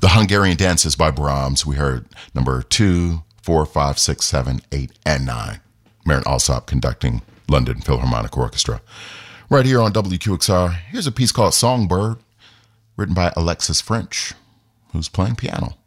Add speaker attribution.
Speaker 1: The Hungarian Dances by Brahms. We heard number 2, 4, 5, 6, 7, 8, and 9. Marin Alsop conducting London Philharmonic Orchestra. Right here on WQXR, here's a piece called Songbird, written by Alexis French, who's playing piano.